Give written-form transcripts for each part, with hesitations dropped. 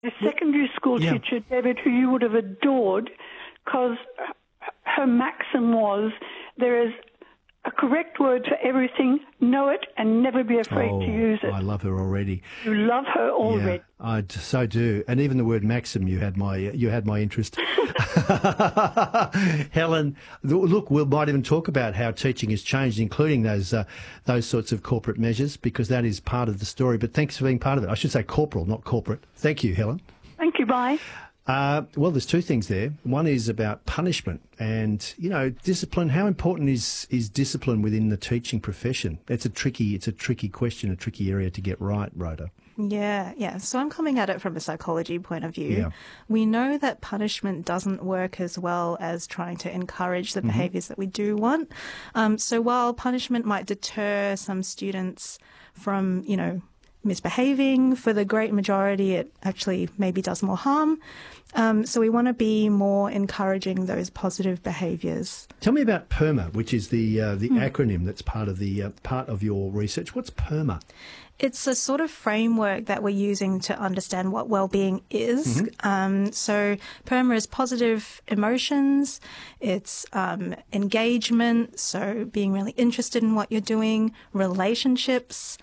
a secondary school teacher, David, who you would have adored, because her maxim was, there is a correct word for everything, know it and never be afraid to use it. I love her already. You love her already. Yeah, I so do. And even the word maxim, you had my interest. Helen, look, we might even talk about how teaching has changed, including those sorts of corporate measures, because that is part of the story. But thanks for being part of it. I should say corporal, not corporate. Thank you, Helen. Thank you, bye. Well, there's two things there. One is about punishment and, discipline. How important is discipline within the teaching profession? It's a tricky question, a tricky area to get right, Rhoda. Yeah. So I'm coming at it from a psychology point of view. Yeah. We know that punishment doesn't work as well as trying to encourage the behaviours that we do want. So while punishment might deter some students from, misbehaving, for the great majority it actually maybe does more harm. So we want to be more encouraging those positive behaviours. Tell me about PERMA, which is the acronym that's part of your research. What's PERMA? It's a sort of framework that we're using to understand what well-being is. So PERMA is positive emotions, it's engagement, so being really interested in what you're doing, relationships,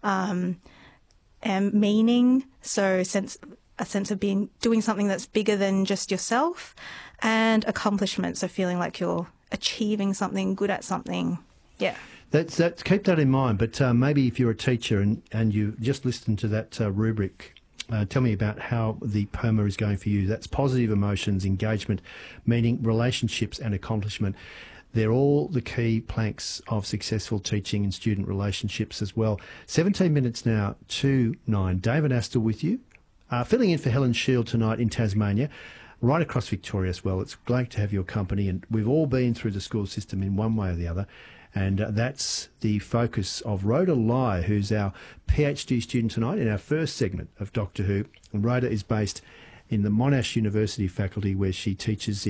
and meaning, so a sense of doing something that's bigger than just yourself, and accomplishment, so feeling like you're achieving something, good at something. Yeah. Keep that in mind. But maybe if you're a teacher and you just listened to that rubric, tell me about how the PERMA is going for you. That's positive emotions, engagement, meaning, relationships, and accomplishment. They're all the key planks of successful teaching and student relationships as well. 17 minutes now to 9. David Astle with you, filling in for Helen Shield tonight in Tasmania, right across Victoria as well. It's great to have your company, and we've all been through the school system in one way or the other. And that's the focus of Rhoda Lai, who's our PhD student tonight in our first segment of Doctor Who. And Rhoda is based in the Monash University faculty, where she teaches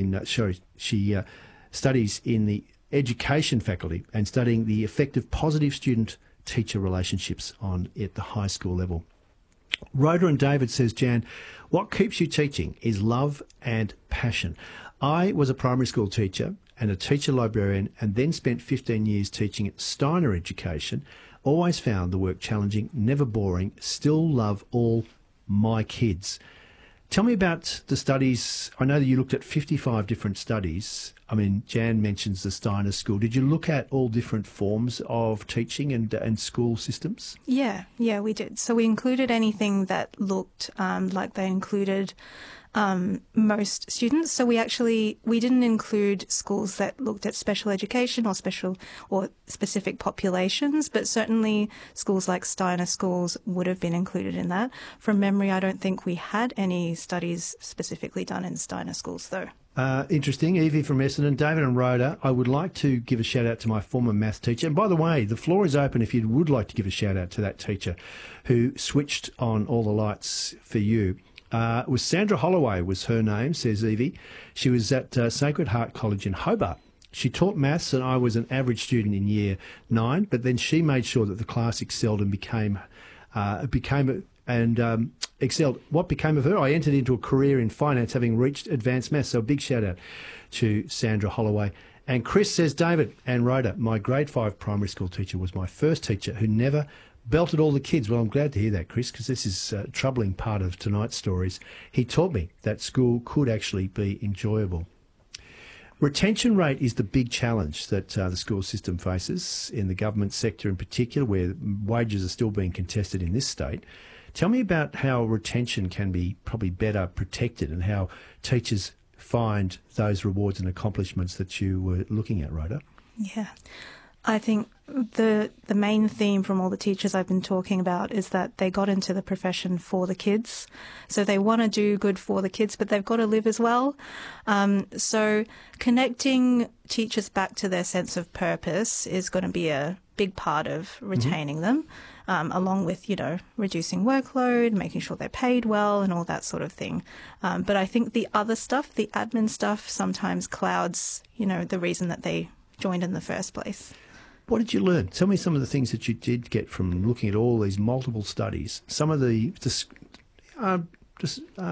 studies in the education faculty and studying the effect of positive student-teacher relationships at the high school level. Rhoda and David says, Jan, what keeps you teaching is love and passion. I was a primary school teacher and a teacher librarian, and then spent 15 years teaching at Steiner Education. Always found the work challenging, never boring, still love all my kids. Tell me about the studies. I know that you looked at 55 different studies. I mean, Jan mentions the Steiner School. Did you look at all different forms of teaching and school systems? Yeah, we did. So we included anything that looked like they included most students. So we didn't include schools that looked at special education or specific populations, but certainly schools like Steiner schools would have been included in that. From memory, I don't think we had any studies specifically done in Steiner schools, though. Interesting. Evie from Essendon, David and Rhoda, I would like to give a shout out to my former maths teacher. And by the way, the floor is open if you would like to give a shout out to that teacher who switched on all the lights for you. It was Sandra Holloway was her name, says Evie. She was at Sacred Heart College in Hobart. She taught maths and I was an average student in year 9, but then she made sure that the class excelled and excelled. What became of her? I entered into a career in finance, having reached advanced maths. So a big shout out to Sandra Holloway. And Chris says, David and Rhoda, my grade 5 primary school teacher was my first teacher who never belted all the kids. Well, I'm glad to hear that, Chris, because this is a troubling part of tonight's stories. He taught me that school could actually be enjoyable. Retention rate is the big challenge that the school system faces in the government sector in particular, where wages are still being contested in this state. Tell me about how retention can be probably better protected and how teachers find those rewards and accomplishments that you were looking at, Rhoda. Yeah. I think the main theme from all the teachers I've been talking about is that they got into the profession for the kids. So they want to do good for the kids, but they've got to live as well. So connecting teachers back to their sense of purpose is going to be a big part of retaining them, along with, reducing workload, making sure they're paid well and all that sort of thing. But I think the other stuff, the admin stuff, sometimes clouds, the reason that they joined in the first place. What did you learn? Tell me some of the things that you did get from looking at all these multiple studies. Some of the